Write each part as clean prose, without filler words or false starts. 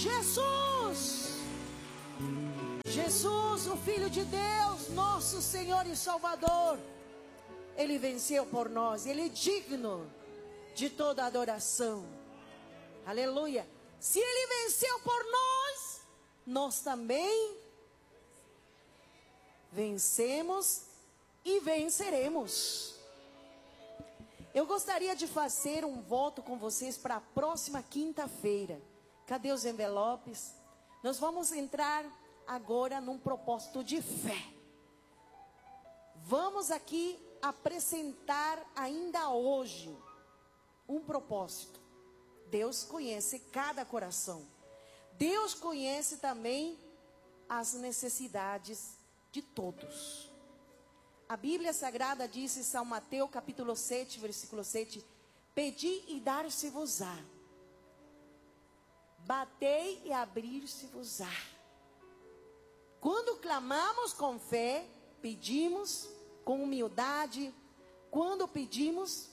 Jesus. Jesus, o Filho de Deus, nosso Senhor e Salvador. Ele venceu por nós. Ele é digno de toda adoração. Aleluia. Se Ele venceu por nós, nós também vencemos e venceremos. Eu gostaria de fazer um voto com vocês para a próxima quinta-feira. Cadê os envelopes? Nós vamos entrar agora num propósito de fé. Vamos aqui apresentar ainda hoje um propósito. Deus conhece cada coração. Deus conhece também as necessidades de todos. A Bíblia Sagrada diz em São Mateus capítulo 7, versículo 7: pedi e dar-se-vos-á, batei e abrir-se-vos-á. Quando clamamos com fé, pedimos com humildade, quando pedimos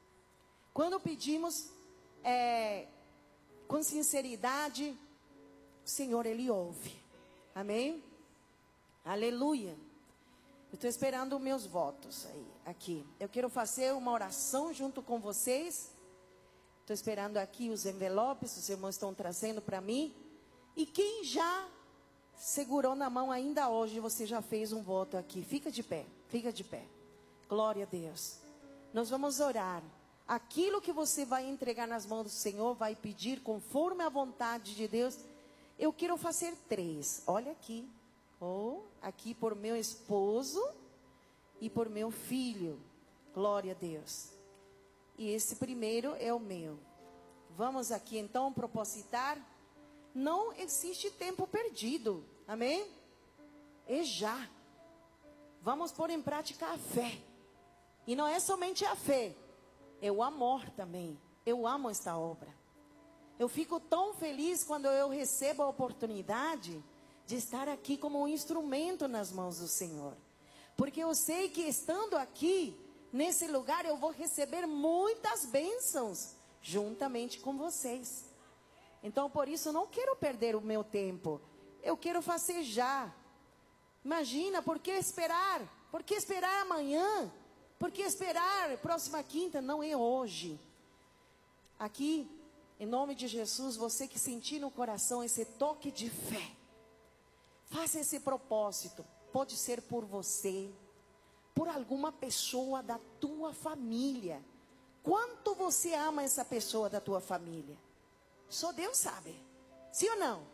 com sinceridade, o Senhor, Ele ouve. Amém? Aleluia. Eu estou esperando meus votos aqui. Eu quero fazer uma oração junto com vocês. Estou esperando aqui os envelopes, os irmãos estão trazendo para mim. E quem já segurou na mão ainda hoje, você já fez um voto aqui. Fica de pé, fica de pé. Glória a Deus. Nós vamos orar. Aquilo que você vai entregar nas mãos do Senhor, vai pedir conforme a vontade de Deus. Eu quero fazer 3. Olha aqui. Aqui por meu esposo e por meu filho. Glória a Deus. E esse primeiro é o meu. Vamos aqui então propositar. Não existe tempo perdido. Amém? É já. Vamos pôr em prática a fé. E não é somente a fé, é o amor também. Eu amo esta obra. Eu fico tão feliz quando eu recebo a oportunidade de estar aqui como um instrumento nas mãos do Senhor. Porque eu sei que estando aqui, nesse lugar, eu vou receber muitas bênçãos, juntamente com vocês. Então, por isso, eu não quero perder o meu tempo. Eu quero fazer já. Imagina, por que esperar? Por que esperar amanhã? Por que esperar próxima quinta? Não é hoje. Aqui, em nome de Jesus, você que sentir no coração esse toque de fé, faça esse propósito. Pode ser por você, por alguma pessoa da tua família. Quanto você ama essa pessoa da tua família? Só Deus sabe. Sim ou não?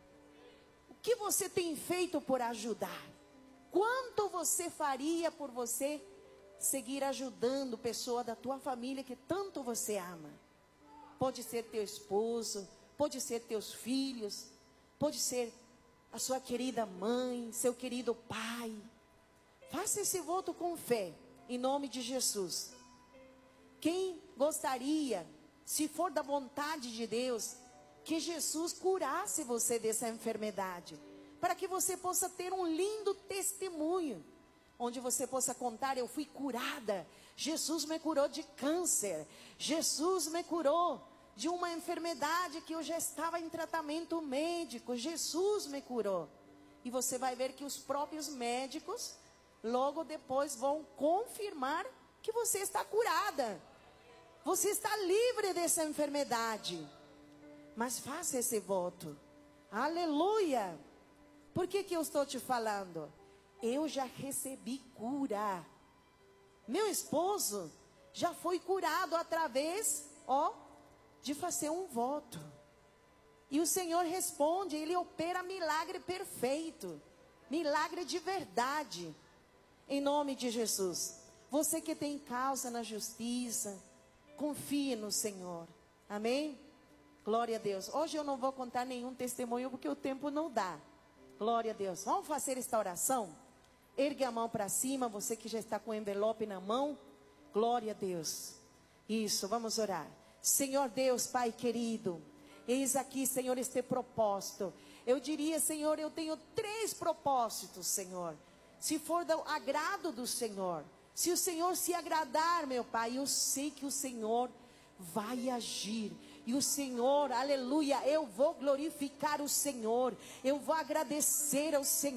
O que você tem feito por ajudar? Quanto você faria por você seguir ajudando pessoa da tua família que tanto você ama? Pode ser teu esposo, pode ser teus filhos, pode ser a sua querida mãe, seu querido pai. Faça esse voto com fé, em nome de Jesus. Quem gostaria, se for da vontade de Deus, que Jesus curasse você dessa enfermidade, para que você possa ter um lindo testemunho, onde você possa contar: eu fui curada, Jesus me curou de câncer, Jesus me curou de uma enfermidade que eu já estava em tratamento médico, Jesus me curou. E você vai ver que os próprios médicos logo depois vão confirmar que você está curada, você está livre dessa enfermidade. Mas faça esse voto. Aleluia. Por que eu estou te falando? Eu já recebi cura. Meu esposo já foi curado através, de fazer um voto. E o Senhor responde, Ele opera milagre perfeito, milagre de verdade, em nome de Jesus. Você que tem causa na justiça, confie no Senhor. Amém? Glória a Deus. Hoje eu não vou contar nenhum testemunho, porque o tempo não dá. Glória a Deus. Vamos fazer esta oração? Ergue a mão para cima, você que já está com o envelope na mão. Glória a Deus. Isso, vamos orar. Senhor Deus, Pai querido, eis aqui, Senhor, este propósito. Eu diria, Senhor, eu tenho 3 propósitos, Senhor. Se for do agrado do Senhor, se o Senhor se agradar, meu Pai, eu sei que o Senhor vai agir. E e o Senhor, aleluia, eu vou glorificar o Senhor, eu vou agradecer ao Senhor.